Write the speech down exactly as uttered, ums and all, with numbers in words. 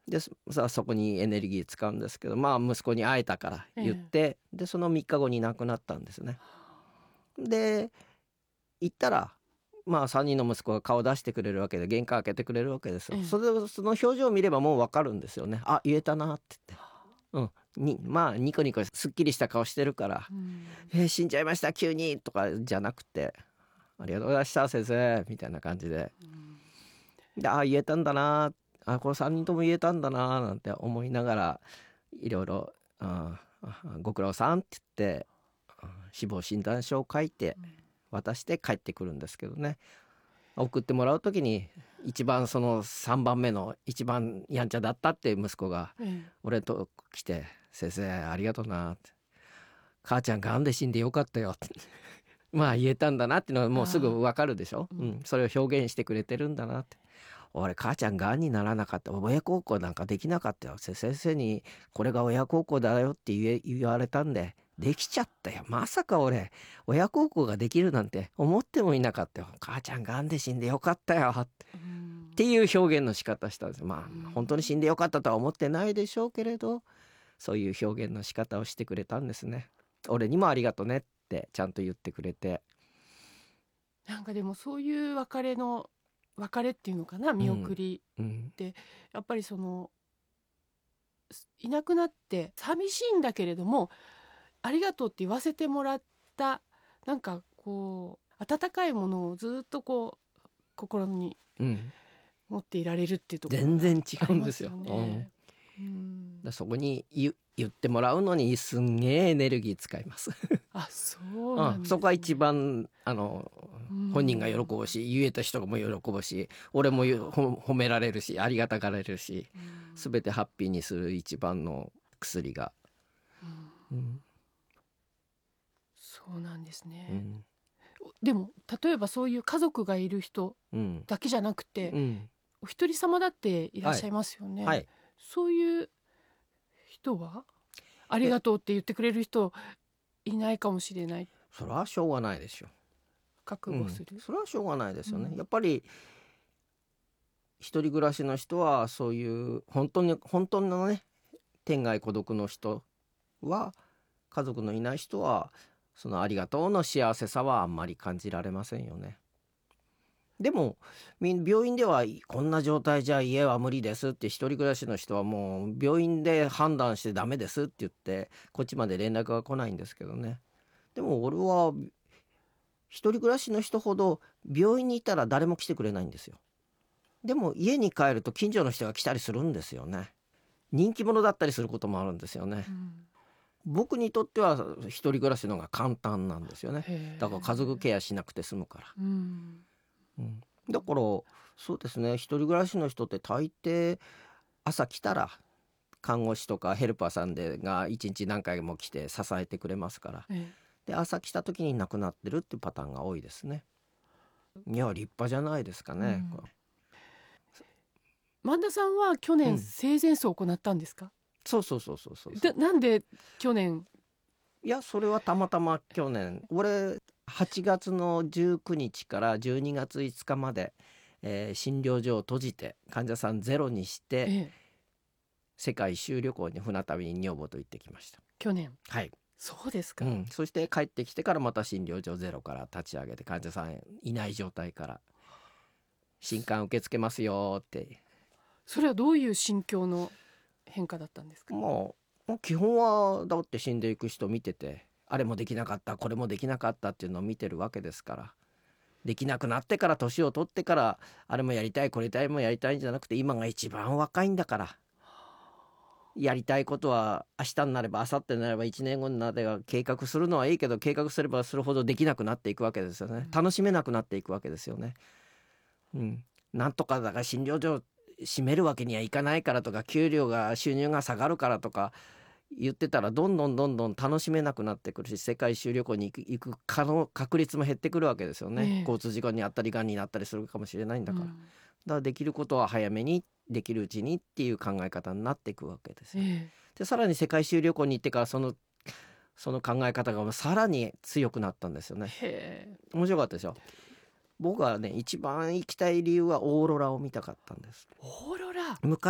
でさそこにエネルギー使うんですけど、まあ息子に会えたから言って、ええ、でそのみっかごに亡くなったんですね。で行ったらまあさんにんの息子が顔出してくれるわけで玄関開けてくれるわけですよ、ええ、それでその表情を見ればもう分かるんですよね。あ言えたなって言って、うん、にまあニコニコすっきりした顔してるから、うん、えー、死んじゃいました急にとかじゃなくて、ありがとうございました先生みたいな感じで、うん、であ言えたんだな、あこれさんにんとも言えたんだななんて思いながらいろいろあご苦労さんって言って死亡診断書を書いて渡して帰ってくるんですけどね、送ってもらう時に一番そのさんばんめの一番やんちゃだったって息子が俺と来て、先生ありがとうなって、母ちゃんがんで死んでよかったよってまあ言えたんだなっていうのはもうすぐ分かるでしょ、うん、それを表現してくれてるんだなって。俺母ちゃんがんにならなかった、親孝行なんかできなかったよ、先生にこれが親孝行だよって言え言われたんでできちゃったよ、まさか俺親孝行ができるなんて思ってもいなかったよ、母ちゃんがんで死んでよかったよっていう表現の仕方したんですよ。まあ本当に死んでよかったとは思ってないでしょうけれど、そういう表現の仕方をしてくれたんですね。俺にもありがとねってちゃんと言ってくれて、 なんかでもそういう別れの別れっていうのかな、見送りって、うんうん、やっぱりそのいなくなって寂しいんだけれどもありがとうって言わせてもらった、なんかこう温かいものをずっとこう心に持っていられるっていうところが、 全然違うんですよ、ね、うん、だそこに 言, 言ってもらうのにすんげえエネルギー使いますあ、そうなんですね、うん、 そこが一番あの本人が喜ぶし、言えた人も喜ぶし、俺も褒められるしありがたがられるし、すべてハッピーにする一番の薬が、うんうん、 そうなんですね、うん、でも例えばそういう家族がいる人だけじゃなくて、うん、お一人様だっていらっしゃいますよね、はいはい、そういう人はありがとうって言ってくれる人いないかもしれない。 それはしょうがないでしょ、 覚悟する、 うん、それはしょうがないですよね、うん、やっぱり一人暮らしの人はそういう本当に本当のね天涯孤独の人は、家族のいない人はそのありがとうの幸せさはあんまり感じられませんよね。でも病院ではこんな状態じゃ家は無理ですって、一人暮らしの人はもう病院で判断してダメですって言ってこっちまで連絡が来ないんですけどね。でも俺は一人暮らしの人ほど病院にいたら誰も来てくれないんですよ。でも家に帰ると近所の人が来たりするんですよね。人気者だったりすることもあるんですよね、うん、僕にとっては一人暮らしの方が簡単なんですよね。だから家族ケアしなくて済むから、うんうん、だからそうですね、一人暮らしの人って大抵朝来たら看護師とかヘルパーさんでが一日何回も来て支えてくれますから、ええ、で朝来た時に亡くなってるっていうパターンが多いですね。いや立派じゃないですかね、うん、 萬田さんは去年生前葬を行ったんですか？うん、 そうそうそうそうそうでなんで去年？ いやそれはたまたま去年、俺はちがつのじゅうくにちからじゅうにがついつかまで、えー、診療所を閉じて患者さんゼロにして、ええ、世界一周旅行に船旅に女房と行ってきました。 去年？ はい。 そうですか、 うん、そして帰ってきてからまた診療所ゼロから立ち上げて、患者さんいない状態から新刊受け付けますよって。 それはどういう心境の変化だったんですか？ もう基本はだって死んでいく人見てて、あれもできなかったこれもできなかったっていうのを見てるわけですから、できなくなってから年を取ってからあれもやりたいこれたいもやりたいんじゃなくて、今が一番若いんだからやりたいことは明日になれば明後日になればいちねんごになれば計画するのはいいけど、計画すればするほどできなくなっていくわけですよね。楽しめなくなっていくわけですよね、うん、なんとかだから診療所閉めるわけにはいかないからとか、給料が収入が下がるからとか言ってたらどんどんどんどん楽しめなくなってくるし、世界一周旅行に行く、行く可能確率も減ってくるわけですよね、ええ、交通事故にあったりがんになったりするかもしれないんだから、うん、だからできることは早めにできるうちにっていう考え方になっていくわけですよ、ええ、でさらに世界一周旅行に行ってからそのその考え方がさらに強くなったんですよね。へー、面白かったでしょ。僕はね一番行きたい理由はオーロラを見たかったんです。 オーロラ？ 昔